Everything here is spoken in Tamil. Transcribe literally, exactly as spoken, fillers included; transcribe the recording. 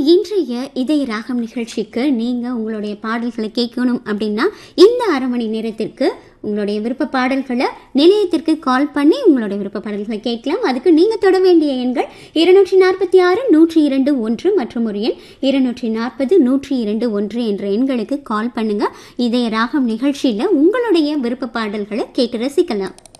இன்றைய இதய ராகம் நிகழ்ச்சிக்கு நீங்கள் உங்களுடைய பாடல்களை கேட்கணும் அப்படின்னா இந்த அரை மணி நேரத்திற்கு உங்களுடைய விருப்ப பாடல்களை நிலையத்திற்கு கால் பண்ணி உங்களுடைய விருப்ப பாடல்களை கேட்கலாம். அதுக்கு நீங்கள் தொட வேண்டிய எண்கள் இருநூற்றி நாற்பத்தி ஆறு நூற்றி இரண்டு ஒன்று மற்றும் ஒரு எண் இருநூற்றி நாற்பது நூற்றி இரண்டு ஒன்று என்ற எண்களுக்கு கால் பண்ணுங்க. இதய ராகம் நிகழ்ச்சியில் உங்களுடைய விருப்ப பாடல்களை கேட்டு ரசிக்கலாம்.